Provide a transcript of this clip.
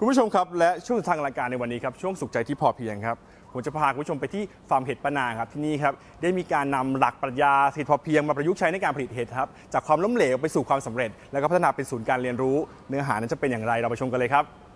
คุณผู้ชมครับและช่วงทางรายการในวันนี้ครับช่วงสุขใจที่พอเพียงครับผมจะพาคุณผู้ชมไปที่ฟาร์มเห็ดป้านางครับที่นี่ครับได้มีการนำหลักปรัชญาเศรษฐกิจพอเพียงมาประยุกต์ใช้ในการผลิตเห็ดครับจากความล้มเหลวไปสู่ความสำเร็จแล้วก็พัฒนาเป็นศูนย์การเรียนรู้เนื้อหานั้นจะเป็นอย่างไรเราไปชมกันเลยครับ